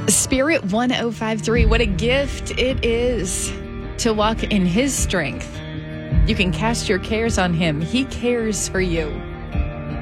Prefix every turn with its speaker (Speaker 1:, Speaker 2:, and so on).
Speaker 1: Spirit 1053, what a gift it is to walk in his strength. You can cast your cares on him. He cares for you.